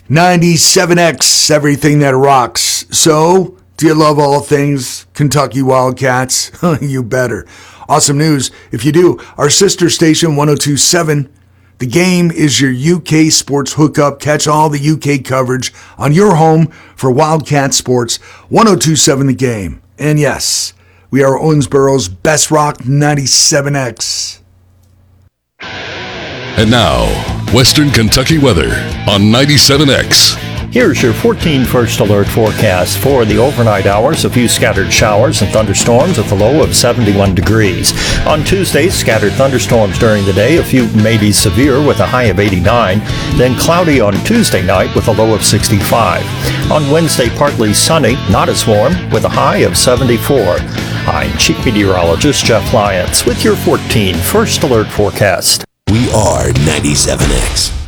97X, everything that rocks. So, do you love all things Kentucky Wildcats? You better. Awesome news. If you do, our sister station 1027, The Game is your UK sports hookup. Catch all the UK coverage on your home for Wildcat Sports. 1027 The Game. And yes, we are Owensboro's best rock 97X. And now, Western Kentucky weather on 97X. Here's your 14 First Alert forecast for the overnight hours. A few scattered showers and thunderstorms with a low of 71 degrees. On Tuesday, scattered thunderstorms during the day, a few maybe severe with a high of 89. Then cloudy on Tuesday night with a low of 65. On Wednesday, partly sunny, not as warm, with a high of 74. I'm Chief Meteorologist Jeff Lyons with your 14 First Alert forecast. We are 97X.